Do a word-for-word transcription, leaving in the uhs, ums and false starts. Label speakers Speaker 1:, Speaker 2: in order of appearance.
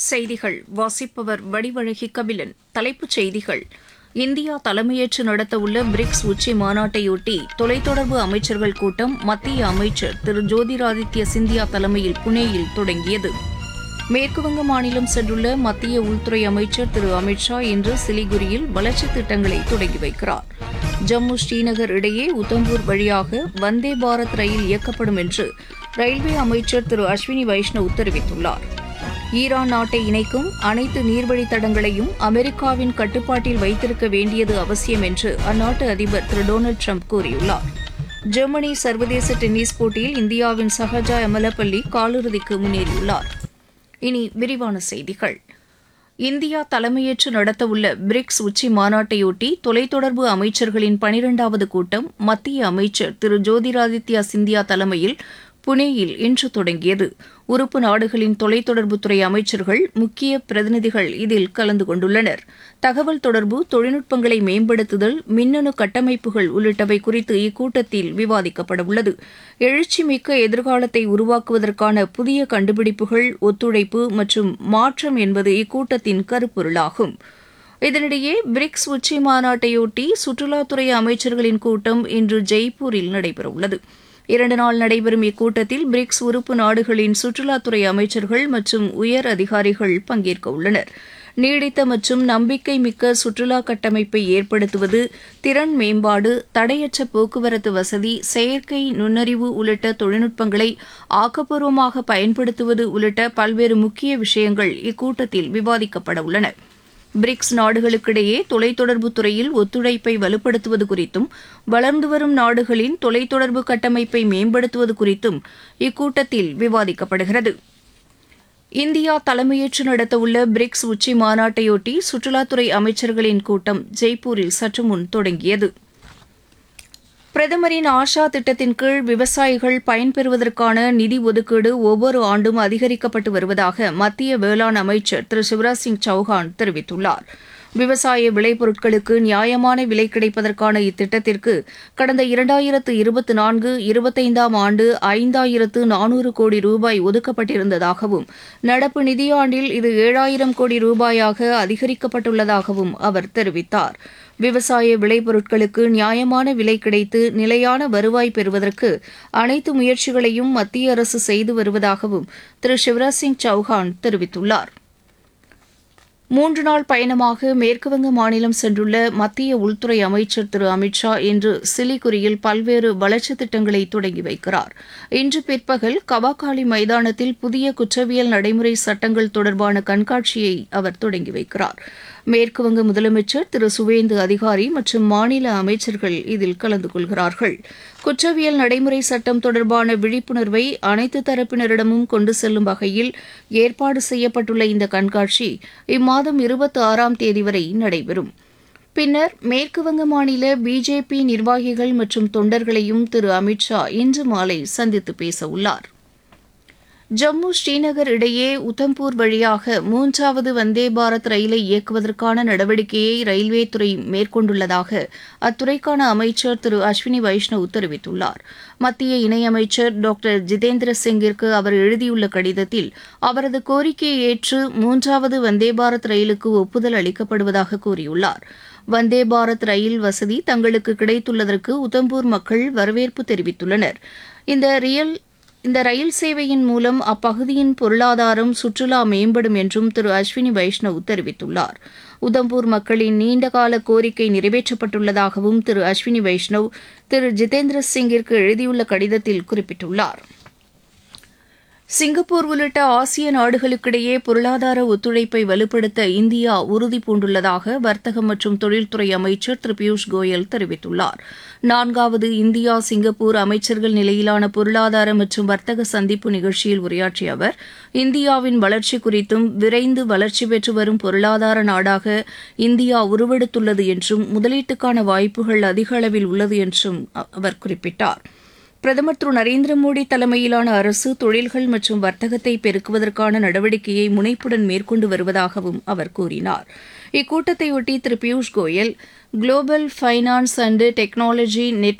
Speaker 1: செய்திகள் வாசிப்பவர் வடிவழகி கபிலன். தலைப்புச் செய்திகள். இந்தியா தலைமையேற்று நடத்தவுள்ள பிரிக்ஸ் உச்சி மாநாட்டையொட்டி தொலைத்தொடர்பு அமைச்சர்கள் கூட்டம் மத்திய அமைச்சர் திரு ஜோதிராதித்ய சிந்தியா தலைமையில் புனேயில் தொடங்கியது. மேற்குவங்க மாநிலம் சென்றுள்ள மத்திய உள்துறை அமைச்சர் திரு அமித் ஷா இன்று சிலிகுரியில் வளர்ச்சித் திட்டங்களை தொடங்கி வைக்கிறார். ஜம்மு ஸ்ரீநகர் இடையே உத்தம்பூர் வழியாக வந்தே பாரத் ரயில் இயக்கப்படும் என்று ரயில்வே அமைச்சர் திரு அஸ்வினி வைஷ்ணவ் தெரிவித்துள்ளார். ஈரான் நாட்டை இணைக்கும் அனைத்து நீர்வழித் தடங்களையும் அமெரிக்காவின் கட்டுப்பாட்டில் வைத்திருக்க வேண்டியது அவசியம் என்று அந்நாட்டு அதிபர் திரு டொனால்டு ட்ரம்ப் கூறியுள்ளார். ஜெர்மனி சர்வதேச டென்னிஸ் போட்டியில் இந்தியாவின் சஹஜா எமலப்பள்ளி காலிறுதிக்கு முன்னேறியுள்ளார். இனி விரிவான செய்திகள். இந்தியா தலைமையேற்று நடத்தவுள்ள பிரிக்ஸ் உச்சி மாநாட்டையொட்டி தொலைத்தொடர்பு அமைச்சர்களின் பனிரெண்டாவது கூட்டம் மத்திய அமைச்சர் திரு ஜோதிராதித்யா சிந்தியா தலைமையில் புனேயில் இன்று தொடங்கியது. உறுப்பு நாடுகளின் தொலைத்தொடர்புத்துறை அமைச்சர்கள், முக்கிய பிரதிநிதிகள் இதில் கலந்து கொண்டுள்ளனர். தகவல் தொடர்பு தொழில்நுட்பங்களை மேம்படுத்துதல், மின்னணு கட்டமைப்புகள் உள்ளிட்டவை குறித்து இக்கூட்டத்தில் விவாதிக்கப்படவுள்ளது. எழுச்சிமிக்க எதிர்காலத்தை உருவாக்குவதற்கான புதிய கண்டுபிடிப்புகள், ஒத்துழைப்பு மற்றும் மாற்றம் என்பது இக்கூட்டத்தின் கருப்பொருளாகும். இதனிடையே பிரிக்ஸ் உச்சி மாநாட்டையொட்டி சுற்றுலாத்துறை அமைச்சர்களின் கூட்டம் இன்று ஜெய்ப்பூரில் நடைபெறவுள்ளது. இரண்டு நாள் நடைபெறும் இக்கூட்டத்தில் பிரிக்ஸ் உறுப்பு நாடுகளின் சுற்றுலாத்துறை அமைச்சர்கள் மற்றும் உயர் அதிகாரிகள் பங்கேற்க உள்ளனர். நீடித்த மற்றும் நம்பிக்கை மிக்க சுற்றுலா கட்டமைப்பை ஏற்படுத்துவது, திறன் மேம்பாடு, தடையற்ற போக்குவரத்து வசதி, செயற்கை நுண்ணறிவு உள்ளிட்ட தொழில்நுட்பங்களை ஆக்கப்பூர்வமாக பயன்படுத்துவது உள்ளிட்ட பல்வேறு முக்கிய விஷயங்கள் இக்கூட்டத்தில் விவாதிக்கப்பட உள்ளன. பிரிக்ஸ் நாடுகளுக்கிடையே தொலைத்தொடர்பு துறையில் ஒத்துழைப்பை வலுப்படுத்துவது குறித்தும், வளர்ந்து வரும் நாடுகளின் தொலைத்தொடர்பு கட்டமைப்பை மேம்படுத்துவது குறித்தும் இக்கூட்டத்தில் விவாதிக்கப்படுகிறது. இந்தியா தலைமையேற்று நடத்தவுள்ள பிரிக்ஸ் உச்சி மாநாட்டையொட்டி சுற்றுலாத்துறை அமைச்சர்களின் கூட்டம் ஜெய்ப்பூரில் சற்றுமுன் தொடங்கியது. பிரதமரின் ஆஷா திட்டத்தின் கீழ் விவசாயிகள் பயன்பெறுவதற்கான நிதி ஒதுக்கீடு ஒவ்வொரு ஆண்டும் அதிகரிக்கப்பட்டு வருவதாக மத்திய வேளாண் அமைச்சர் திரு சிவராஜ் சிங் சௌஹான் தெரிவித்துள்ளார். விவசாய விளைபொருட்களுக்கு நியாயமான விலை கிடைப்பதற்கான இத்திட்டத்திற்கு கடந்த இரண்டாயிரத்து இருபத்தி நான்கு இருபத்தைந்தாம் ஆண்டு ஐந்தாயிரத்து நானூறு கோடி ரூபாய் ஒதுக்கப்பட்டிருந்ததாகவும், நடப்பு நிதியாண்டில் இது ஏழாயிரம் கோடி ரூபாயாக அதிகரிக்கப்பட்டுள்ளதாகவும் அவர் தெரிவித்தார். விவசாய விளைபொருட்களுக்கு நியாயமான விலை கிடைத்து நிலையான வருவாய் பெறுவதற்கு அனைத்து முயற்சிகளையும் மத்திய அரசு செய்து வருவதாகவும் திரு சிவராஜ் சிங் சௌஹான் தெரிவித்துள்ளார். மூன்று நாள் பயணமாக மேற்குவங்க மாநிலம் சென்றுள்ள மத்திய உள்துறை அமைச்சர் திரு அமித் ஷா இன்று சிலிகுரியில் பல்வேறு வளர்ச்சித் திட்டங்களை தொடங்கி வைக்கிறார். இன்று பிற்பகல் கவாகாலி மைதானத்தில் புதிய குற்றவியல் நடைமுறை சட்டங்கள் தொடர்பான கண்காட்சியை அவர் தொடங்கி வைக்கிறார். மேற்குவங்க முதலமைச்சர் திரு சுவேந்து அதிகாரி மற்றும் மாநில அமைச்சர்கள் இதில் கலந்து கொள்கிறார்கள். குற்றவியல் நடைமுறை சட்டம் தொடர்பான விழிப்புணர்வை அனைத்து தரப்பினரிடமும் கொண்டு செல்லும் வகையில் ஏற்பாடு செய்யப்பட்டுள்ள இந்த கண்காட்சி இம்மாதம் இருபத்தி ஆறாம் தேதி வரை நடைபெறும். பின்னர் மேற்குவங்க மாநில பிஜேபி நிர்வாகிகள் மற்றும் தொண்டர்களையும் திரு அமித் ஷா இன்று மாலை சந்தித்து பேசவுள்ளார். ஜம்மு ஸ்ரீநகர் இடையே உத்தம்பூர் வழியாக மூன்றாவது வந்தே பாரத் ரயிலை இயக்குவதற்கான நடவடிக்கையை ரயில்வே துறை மேற்கொண்டுள்ளதாக அத்துறைக்கான அமைச்சர் திரு அஸ்வினி வைஷ்ணவ் தெரிவித்துள்ளார். மத்திய இணையமைச்சர் டாக்டர் ஜிதேந்திர சிங்கிற்கு அவர் எழுதியுள்ள கடிதத்தில் அவரது கோரிக்கையை ஏற்று மூன்றாவது வந்தே பாரத் ரயிலுக்கு ஒப்புதல் அளிக்கப்படுவதாக கூறியுள்ளார். வந்தே பாரத் ரயில் வசதி தங்களுக்கு கிடைத்துள்ளதற்கு உத்தம்பூர் மக்கள் வரவேற்பு தெரிவித்துள்ளனர். இந்த ரியல் இந்த ரயில் சேவையின் மூலம் அப்பகுதியின் பொருளாதாரம், சுற்றுலா மேம்படும் என்றும் திரு அஸ்வினி வைஷ்ணவ் தெரிவித்துள்ளார். உதம்பூர் மக்களின் நீண்டகால கோரிக்கை நிறைவேற்றப்பட்டுள்ளதாகவும் திரு அஸ்வினி வைஷ்ணவ் திரு ஜிதேந்திர சிங்கிற்கு எழுதியுள்ள கடிதத்தில் குறிப்பிட்டுள்ளார். சிங்கப்பூர் உள்ளிட்ட ஆசிய நாடுகளுக்கிடையே பொருளாதார ஒத்துழைப்பை வலுப்படுத்த இந்தியா உறுதி பூண்டுள்ளதாக வர்த்தகம் மற்றும் தொழில்துறை அமைச்சர் திரு பியூஷ் கோயல் தெரிவித்துள்ளார். நான்காவது இந்தியா சிங்கப்பூர் அமைச்சர்கள் நிலையிலான பொருளாதார மற்றும் வர்த்தக சந்திப்பு நிகழ்ச்சியில் உரையாற்றிய அவர், இந்தியாவின் வளர்ச்சி குறித்தும் விரைந்து வளர்ச்சி பெற்று வரும் பொருளாதார நாடாக இந்தியா உருவெடுத்துள்ளது என்றும் முதலீட்டுக்கான வாய்ப்புகள் அதிக அளவில் உள்ளது என்றும் அவர் குறிப்பிட்டார். பிரதமர் திரு நரேந்திர மோடி தலைமையிலான அரசு தொழில்கள் மற்றும் வர்த்தகத்தை பெருக்குவதற்கான நடவடிக்கையை முனைப்புடன் மேற்கொண்டு வருவதாகவும் அவர் கூறினார். இக்கூட்டத்தையொட்டி திரு Piyush Goyal global finance and technology network